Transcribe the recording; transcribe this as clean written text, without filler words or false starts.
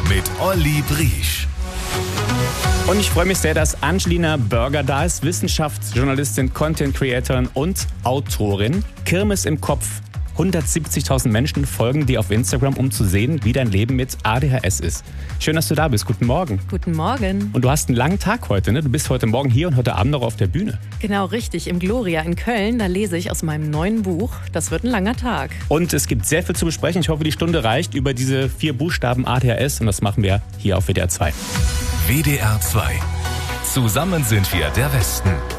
mit Olli Briesch. Und ich freue mich sehr, dass Angelina Burger da ist, Wissenschaftsjournalistin, Content Creatorin und Autorin. Kirmes im Kopf. 170.000 Menschen folgen dir auf Instagram, um zu sehen, wie dein Leben mit ADHS ist. Schön, dass du da bist. Guten Morgen. Guten Morgen. Und du hast einen langen Tag heute, ne? Du bist heute Morgen hier und heute Abend noch auf der Bühne. Genau, richtig. Im Gloria in Köln, da lese ich aus meinem neuen Buch. Das wird ein langer Tag. Und es gibt sehr viel zu besprechen. Ich hoffe, die Stunde reicht über diese 4 Buchstaben ADHS. Und das machen wir hier auf WDR 2. WDR 2. Zusammen sind wir der Westen.